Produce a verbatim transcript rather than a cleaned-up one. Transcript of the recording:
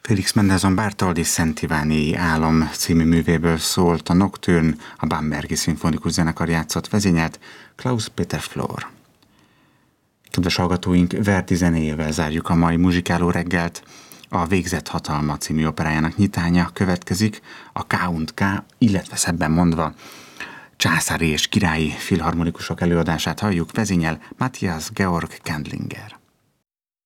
Félix Mendelssohn Bartholdy Szent Ivániai Álom című művéből szólt a Nocturne, a Bambergi Szimfonikus Zenekar játszott, vezényelt Klaus Peter Flor. Kedves hallgatóink, Verdi zenéjével zárjuk a mai muzsikáló reggelt. A Végzett hatalma című operájának nyitánya következik, a K und K, illetve szebben mondva császári és királyi filharmonikusok előadását halljuk, vezényel Matthias Georg Kendlinger.